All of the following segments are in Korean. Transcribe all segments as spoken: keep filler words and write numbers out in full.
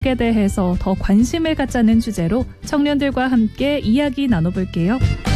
에 대해서 더 관심을 갖자는 주제로 청년들과 함께 이야기 나눠볼게요.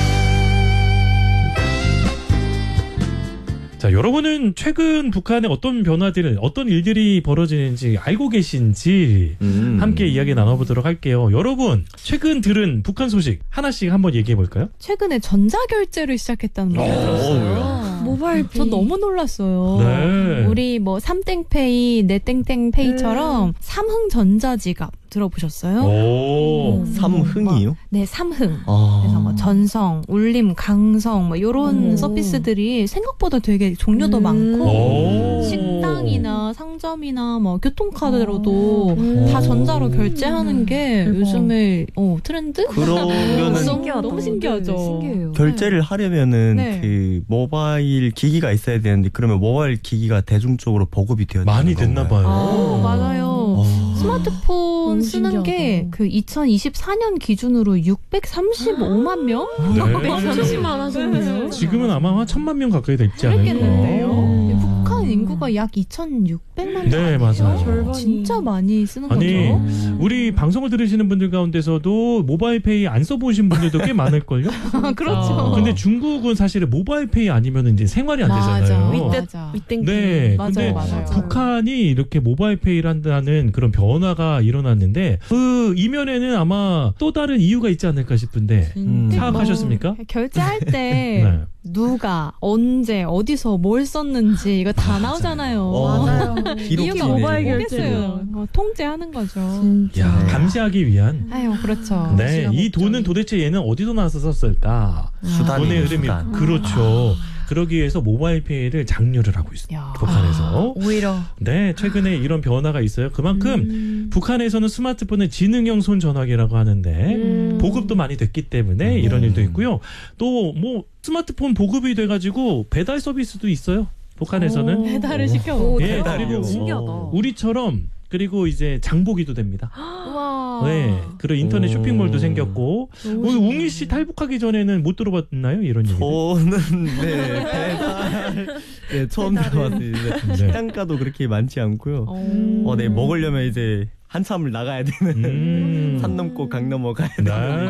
자, 여러분은 최근 북한의 어떤 변화들, 어떤 일들이 벌어지는지 알고 계신지 음. 함께 이야기 나눠보도록 할게요. 여러분, 최근 들은 북한 소식 하나씩 한번 얘기해볼까요? 최근에 전자결제를 시작했다는 말이 들었어요. 모바일 페이. 전 너무 놀랐어요. 네. 우리 뭐 삼땡페이, 네땡땡페이처럼 네. 삼흥전자지갑 들어보셨어요? 오. 음, 삼흥이요? 뭐, 네, 삼흥. 아. 그래서 뭐 전성, 울림, 강성 뭐 이런 오. 서비스들이 생각보다 되게 종류도 음. 많고 오. 식당이나 상점이나 뭐 교통카드로도 음. 다 전자로 결제하는 게 대박. 요즘의 어, 트렌드? 그러면은 신기하다. 너무 신기하죠. 네, 신기해요. 결제를 하려면은 네. 그 모바일 기기가 있어야 되는데 그러면 모바일 기기가 대중적으로 보급이 되어 많이 됐나 봐요. 아, 맞아요. 아. 스마트폰 쓰는 신기하다. 게 그 이천이십사 년 기준으로 육백삼십오만 명? 네. 육백삼십만 하셨네요. 지금은 아마 한 천만 명 가까이 됐지 않을까. 했겠는데요. 음. 북한 인구가 약 이천육백만 명. 네, 맞아요. 절반이. 진짜 많이 쓰는 아니, 거죠. 우리 방송을 들으시는 분들 가운데서도 모바일페이 안 써보신 분들도 꽤 많을걸요? 그렇죠. 근데 중국은 사실은 모바일페이 아니면 이제 생활이 안 맞아. 되잖아요. 맞아. 윗땡. 네, 맞아요, 근데 맞아요. 북한이 이렇게 모바일페이를 한다는 그런 변화가 일어났는데 그 이면에는 아마 또 다른 이유가 있지 않을까 싶은데 음. 파악하셨습니까? 뭐, 결제할 때 네. 누가 언제 어디서 뭘 썼는지 이거 다 나오잖아요. 어. 맞아요. 이유가 모바일 모르겠어요. 뭐 통제하는 거죠. 야, 감시하기 위한. 아유, 그렇죠. 네, 이 돈은 도대체 얘는 어디서 나서 썼을까? 수단이 돈의 흐름이 수단. 그렇죠. 그러기 위해서 모바일페이를 장려를 하고 있어요. 야. 북한에서. 오히려. 네, 최근에 이런 변화가 있어요. 그만큼 음. 북한에서는 스마트폰은 지능형 손전화기라고 하는데 음. 보급도 많이 됐기 때문에 음. 이런 일도 있고요. 또 뭐 스마트폰 보급이 돼가지고 배달 서비스도 있어요. 북한에서는. 오, 배달을 오. 시켜. 오, 예, 배달이요. 그리고 신기하다. 우리처럼 그리고 이제 장보기도 됩니다. 우와. 네, 그리고 인터넷 오. 쇼핑몰도 생겼고. 오늘 웅이 씨 탈북하기 전에는 못 들어봤나요? 이런 얘기. 저는 네 배달 네 처음 들어봤습니다. 네. 식단가도 그렇게 많지 않고요. 음. 어, 네 먹으려면 이제 한참을 나가야 되는 음. 산 넘고 강 넘어 가야 되는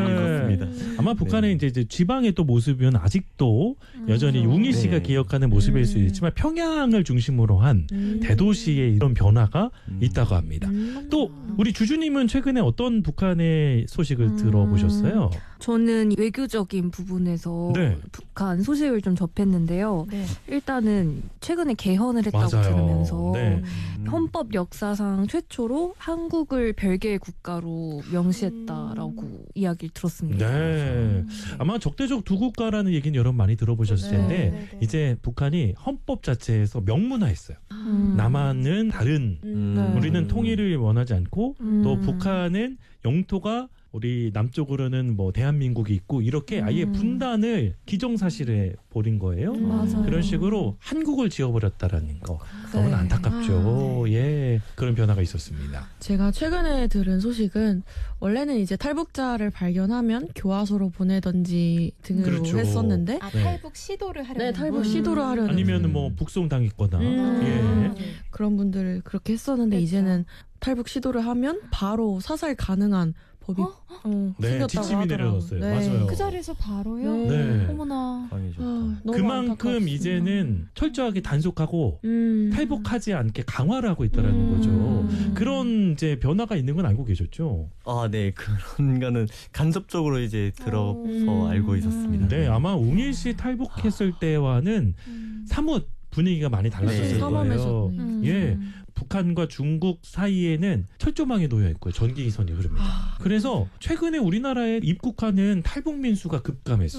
네. 그렇습니다. 아마 북한의 네. 이제, 이제 지방의 또 모습은 아직도 여전히 그렇죠. 웅이 씨가 네. 기억하는 모습일 수 음. 있지만 평양을 중심으로 한 음. 대도시의 이런 변화가 음. 있다고 합니다. 음. 또 우리 주주님은 최근에 어떤 북한의 소식을 음. 들어보셨어요? 저는 외교적인 부분에서 네. 북한 소식을 좀 접했는데요. 네. 일단은 최근에 개헌을 했다고 맞아요. 들으면서 네. 음. 헌법 역사상 최초로 한국을 별개의 국가로 명시했다라고 음. 이야기를 들었습니다. 네. 아마 적대적 두 국가라는 얘기는 여러분 많이 들어보셨을 네. 텐데 네, 네. 이제 북한이 헌법 자체에서 명문화했어요. 음. 남한은 다른 음. 네. 우리는 통일을 원하지 않고 음. 또 북한은 영토가 우리 남쪽으로는 뭐 대한민국이 있고 이렇게 아예 음. 분단을 기정사실해 버린 거예요. 음, 맞아요. 그런 식으로 한국을 지어버렸다라는 거 너무 네. 안타깝죠. 예, 그런 변화가 있었습니다. 제가 최근에 들은 소식은 원래는 이제 탈북자를 발견하면 교화소로 보내던지 등으로 그렇죠. 했었는데 아, 네. 탈북 시도를 하려는 네, 탈북 거? 시도를 하려는 아니면은 뭐 북송당했거나 음. 예. 그런 분들을 그렇게 했었는데 그렇죠. 이제는 탈북 시도를 하면 바로 사살 가능한 법이 어? 어, 네, 생겼다고 지침이 하더라고요. 내려졌어요. 네. 맞아요. 그 자리에서 바로요? 네. 어머나. 강해졌다. 아, 너무 그만큼 안타깝습니다. 이제는 철저하게 단속하고 음. 탈북하지 않게 강화를 하고 있다라는 음. 거죠. 그런 이제 변화가 있는 건 알고 계셨죠? 아, 네. 그런 거는 간접적으로 이제 들어서 음. 알고 있었습니다. 네, 아마 웅일 씨 탈북했을 때와는 음. 사뭇 분위기가 많이 달라졌을 네. 거예요. 삼엄해졌네. 음. 예. 북한과 중국 사이에는 철조망이 놓여 있고요. 전기선이 흐릅니다. 그래서 최근에 우리나라에 입국하는 탈북민 수가 급감했어요.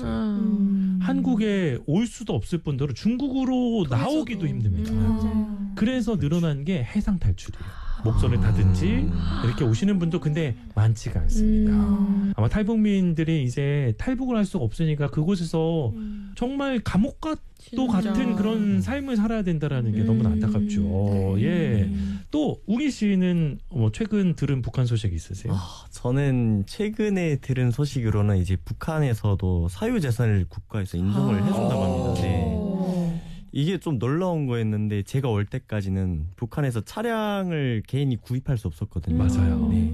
음. 한국에 올 수도 없을 뿐더러 중국으로 나오기도 힘듭니다. 음. 맞아요. 그래서 늘어난 게 해상 탈출이에요. 목선을 타든지 이렇게 오시는 분도 근데 많지가 않습니다. 음. 아마 탈북민들이 이제 탈북을 할 수가 없으니까 그곳에서 음. 정말 감옥과 또 진짜. 같은 그런 삶을 살아야 된다라는 게 음. 너무나 안타깝죠. 네. 예. 또 웅이 씨는 뭐 최근 들은 북한 소식 있으세요? 아, 저는 최근에 들은 소식으로는 이제 북한에서도 사유재산을 국가에서 인정을 아. 해준다고 합니다. 네. 오. 이게 좀 놀라운 거였는데 제가 올 때까지는 북한에서 차량을 개인이 구입할 수 없었거든요. 맞아요. 네.